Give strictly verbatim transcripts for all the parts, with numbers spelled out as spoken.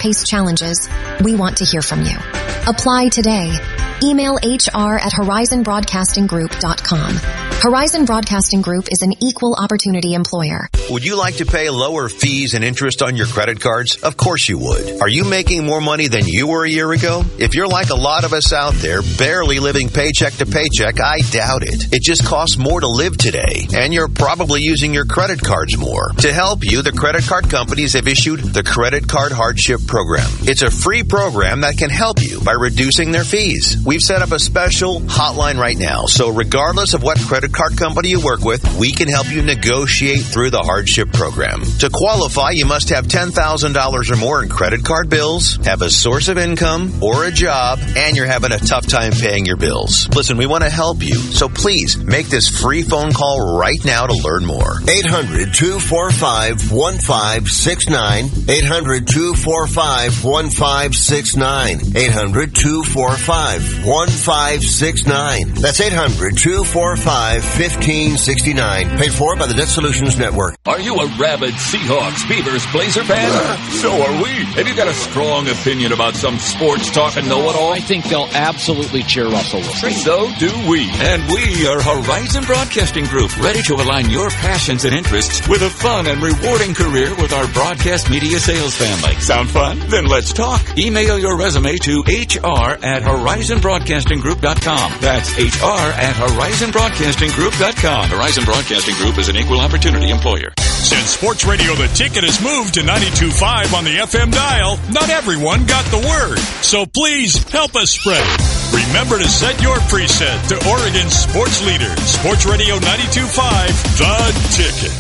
face challenges, we want to hear from you. Apply today. Email H R at horizon broadcasting group dot com. Horizon Broadcasting Group is an equal opportunity employer. Would you like to pay lower fees and interest on your credit cards? Of course you would. Are you making more money than you were a year ago? If you're like a lot of us out there, barely living paycheck to paycheck, I doubt it. It just costs more to live today, and you're probably using your credit cards more. To help you, the credit card companies have issued the Credit Card Hardship Program. It's a free program that can help you by reducing their fees. We've set up a special hotline right now, so regardless of what credit card company you work with, we can help you negotiate through the hardship program. To qualify, you must have ten thousand dollars or more in credit card bills, have a source of income or a job, and you're having a tough time paying your bills. Listen, we want to help you, so please make this free phone call right now to learn more. eight hundred, two four five, one five six nine. eight hundred, two four five, one five six nine. eight hundred, two four five, one five six nine. That's eight hundred, two four five, fifteen sixty-nine. Paid for by the Debt Solutions Network. Are you a rabid Seahawks, Beavers, Blazer fan? So are we. Have you got a strong opinion about some sports talk and know-it-all? I think they'll absolutely cheer Russell Wilson. So do we. And we are Horizon Broadcasting Group, ready to align your passions and interests with a fun and rewarding career with our broadcast media sales family. Sound fun? Then let's talk. Email your resume to H R at horizon broadcasting group dot com. That's H R at horizon broadcasting group dot com. Horizon Broadcasting Group is an equal opportunity employer. Since Sports Radio The Ticket has moved to ninety-two point five on the F M dial, not everyone got the word. So please help us spread it. Remember to set your preset to Oregon's sports leader, Sports Radio ninety-two point five, The Ticket.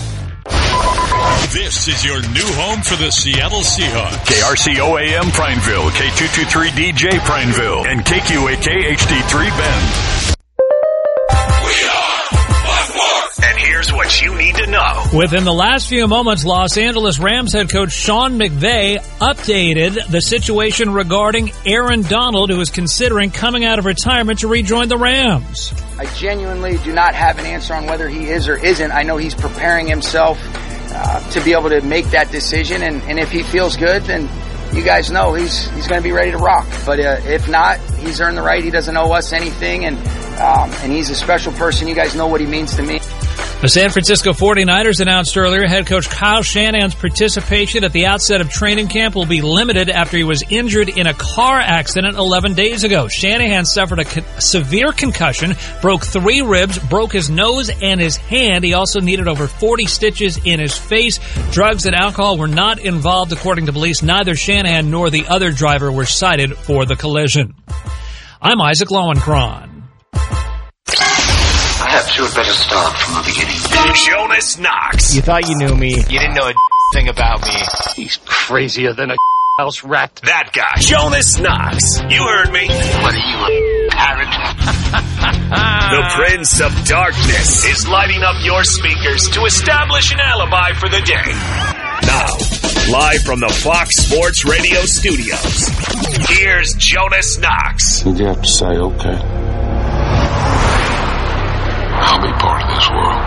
This is your new home for the Seattle Seahawks. K R C O A M Prineville, K two twenty-three D J Prineville, and K Q A K H D three Bend. And here's what you need to know. Within the last few moments, Los Angeles Rams head coach Sean McVay updated the situation regarding Aaron Donald, who is considering coming out of retirement to rejoin the Rams. I genuinely do not have an answer on whether he is or isn't. I know he's preparing himself uh, to be able to make that decision, and, and if he feels good, then you guys know he's he's going to be ready to rock. But uh, if not, he's earned the right. He doesn't owe us anything, and um, and he's a special person. You guys know what he means to me. The San Francisco forty-niners announced earlier head coach Kyle Shanahan's participation at the outset of training camp will be limited after he was injured in a car accident eleven days ago. Shanahan suffered a co- severe concussion, broke three ribs, broke his nose and his hand. He also needed over forty stitches in his face. Drugs and alcohol were not involved, according to police. Neither Shanahan nor the other driver were cited for the collision. I'm Isaac Lowenkron. Perhaps you had better start from the beginning. Jonas Knox. You thought you knew me. You didn't know a thing about me. He's crazier than a house rat. That guy. Jonas Knox. You heard me. What are you, a parrot? The Prince of Darkness is lighting up your speakers to establish an alibi for the day. Now, live from the Fox Sports Radio studios, here's Jonas Knox. You have to say, okay, I'll be part of this world.